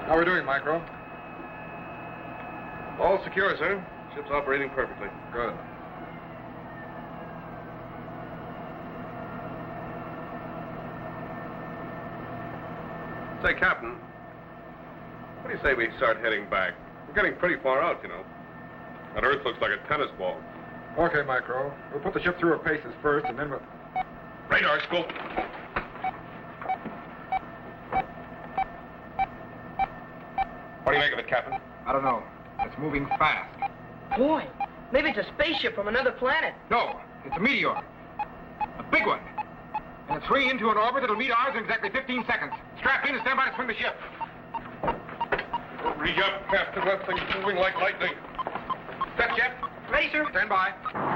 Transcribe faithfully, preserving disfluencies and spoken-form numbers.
How are we doing, Micro? All secure, sir. Ship's operating perfectly. Good. Say, Captain, what do you say we start heading back? We're getting pretty far out, you know. That Earth looks like a tennis ball. Okay, Micro. We'll put the ship through her paces first, and then we'll... Radar scope. What do you make of it, Captain? I don't know. It's moving fast. Boy, maybe it's a spaceship from another planet. No, it's a meteor. A big one. And it's swinging into an orbit that'll meet ours in exactly fifteen seconds. Strap in and stand by to swing the ship. Hurry up, Captain. That thing's moving like lightning. Set, Jeff. Ready, sir? Stand by.